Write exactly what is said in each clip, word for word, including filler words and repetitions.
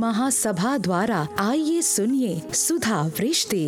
महासभा द्वारा आइए सुनिए सुधा वृष्टि।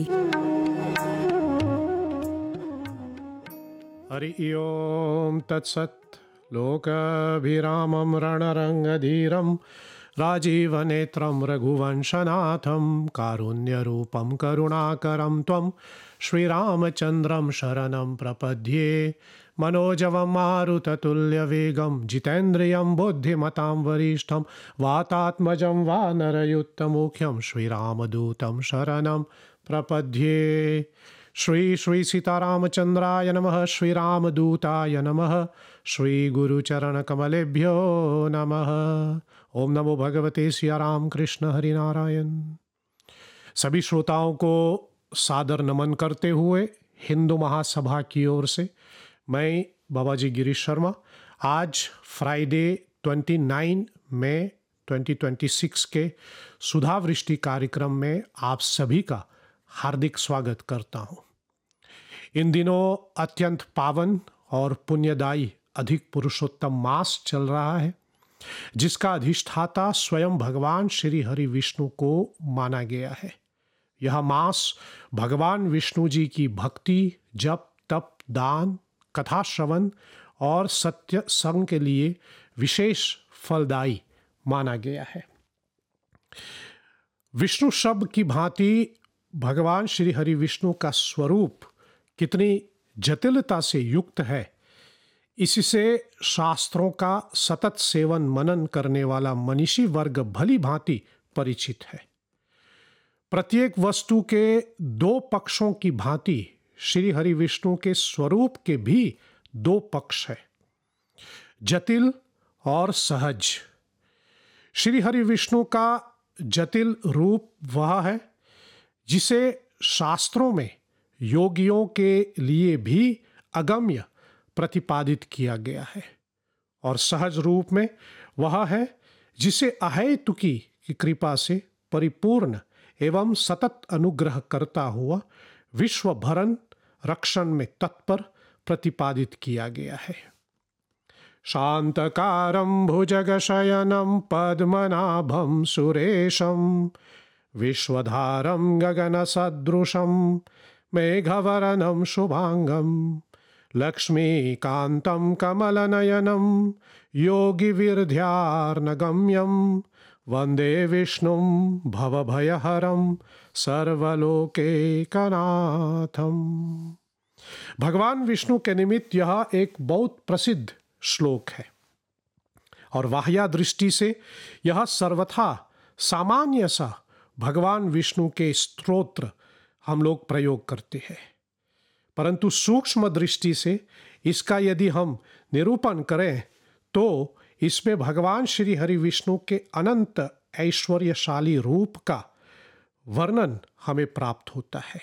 हरि ओम तत्सत्। लोकाभिरामं रणरंगधीरं राजीवनेत्रं रघुवंशनाथं कारुण्यरूपं करुणाकरं त्वं श्रीरामचन्द्रं शरणं प्रपद्ये। मनोजवं मारुततुल्यवेगं जितेन्द्रियं बुद्धिमतां वरिष्ठं वातात्मजं वानरयुक्तमुख्यं श्रीरामदूतं शरणं प्रपद्ये। श्री श्री सीतारामचंद्राय नमः। श्री रामदूताय नमः। श्री गुरुचरणकमलेभ्यो नमः। ओम नमो भगवते सिया राम कृष्ण हरि नारायण। सभी श्रोताओं को सादर नमन करते हुए हिंदू महासभा की ओर से मैं बाबाजी गिरीश शर्मा आज फ्राइडे उनतीस मई दो हज़ार छब्बीस के सुधा वृष्टि कार्यक्रम में आप सभी का हार्दिक स्वागत करता हूं। इन दिनों अत्यंत पावन और पुण्यदायी अधिक पुरुषोत्तम मास चल रहा है, जिसका अधिष्ठाता स्वयं भगवान श्री हरि विष्णु को माना गया है। यह मास भगवान विष्णु जी की भक्ति, जप, तप, दान, कथा श्रवण और सत्य संग के लिए विशेष फलदायी माना गया है। विष्णु शब्द की भांति भगवान श्री हरि विष्णु का स्वरूप कितनी जटिलता से युक्त है, इससे शास्त्रों का सतत सेवन मनन करने वाला मनीषी वर्ग भली भांति परिचित है। प्रत्येक वस्तु के दो पक्षों की भांति श्री हरि विष्णु के स्वरूप के भी दो पक्ष है, जटिल और सहज। श्री हरि विष्णु का जटिल रूप वह है जिसे शास्त्रों में योगियों के लिए भी अगम्य प्रतिपादित किया गया है, और सहज रूप में वह है जिसे अहेतुकी की कृपा से परिपूर्ण एवं सतत अनुग्रह करता हुआ विश्व भरण रक्षण में तत्पर प्रतिपादित किया गया है। शांतकारं भुजगशयनं पद्मनाभं सुरेशं विश्वधारं गगनसदृशं मेघवर्णं शुभांगं लक्ष्मीकान्तं कमलनयनं योगिविरध्यार्णगम्यं वन्दे विष्णुं भवभयहरं सर्वलोकैकनाथं। भगवान विष्णु के निमित्त यह एक बहुत प्रसिद्ध श्लोक है, और वाह्या दृष्टि से यह सर्वथा सामान्य सा भगवान विष्णु के स्तोत्र हम लोग प्रयोग करते हैं, परंतु सूक्ष्म दृष्टि से इसका यदि हम निरूपण करें तो इसमें भगवान श्री हरि विष्णु के अनंत ऐश्वर्यशाली रूप का वर्णन हमें प्राप्त होता है।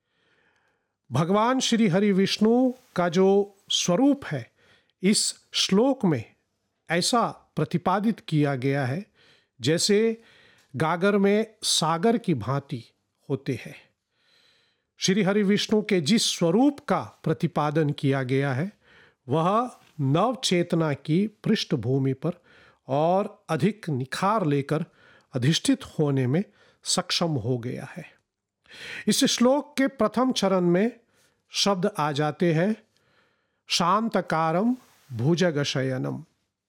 भगवान श्री हरि विष्णु का जो स्वरूप है इस श्लोक में ऐसा प्रतिपादित किया गया है जैसे गागर में सागर की भांति होते हैं। श्री हरि विष्णु के जिस स्वरूप का प्रतिपादन किया गया है वह नव चेतना की पृष्ठभूमि पर और अधिक निखार लेकर अधिष्ठित होने में सक्षम हो गया है। इस श्लोक के प्रथम चरण में शब्द आ जाते हैं शांतकारम भुजगशयनम,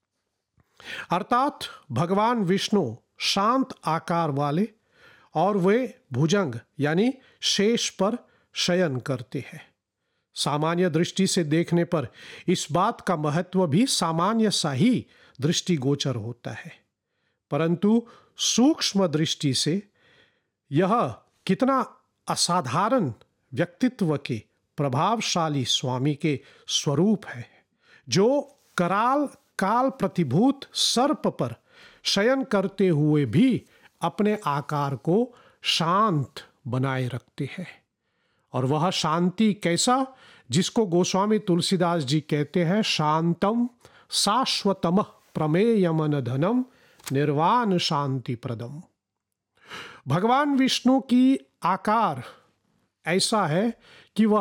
अर्थात भगवान विष्णु शांत आकार वाले और वे भुजंग यानी शेष पर शयन करते हैं। सामान्य दृष्टि से देखने पर इस बात का महत्व भी सामान्य सा ही दृष्टिगोचर होता है, परंतु सूक्ष्म दृष्टि से यह कितना असाधारण व्यक्तित्व के प्रभावशाली स्वामी के स्वरूप है, जो कराल काल प्रतिभूत सर्प पर शयन करते हुए भी अपने आकार को शांत बनाए रखते हैं। और वह शांति कैसा, जिसको गोस्वामी तुलसीदास जी कहते हैं शांतम शाश्वतम प्रमेयमन धनम निर्वाण शांति प्रदम। भगवान विष्णु की आकार ऐसा है कि वह